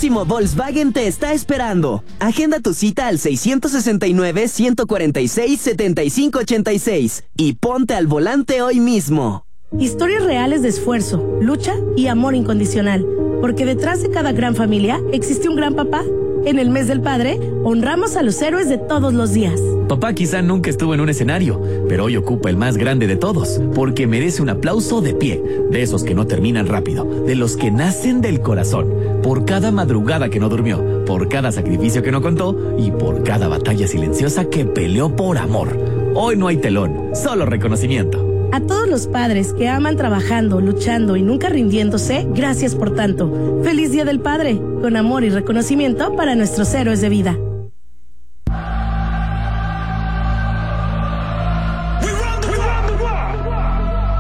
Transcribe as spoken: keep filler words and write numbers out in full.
próximo Volkswagen te está esperando. Agenda tu cita al seis seis nueve, uno cuatro seis, siete cinco ocho seis y ponte al volante hoy mismo. Historias reales de esfuerzo, lucha y amor incondicional. Porque detrás de cada gran familia existe un gran papá. En el mes del padre, honramos a los héroes de todos los días. Papá quizá nunca estuvo en un escenario, pero hoy ocupa el más grande de todos, porque merece un aplauso de pie, de esos que no terminan rápido, de los que nacen del corazón, por cada madrugada que no durmió, por cada sacrificio que no contó y por cada batalla silenciosa que peleó por amor. Hoy no hay telón, solo reconocimiento. A todos los padres que aman trabajando, luchando y nunca rindiéndose, gracias por tanto. ¡Feliz Día del Padre! Con amor y reconocimiento para nuestros héroes de vida.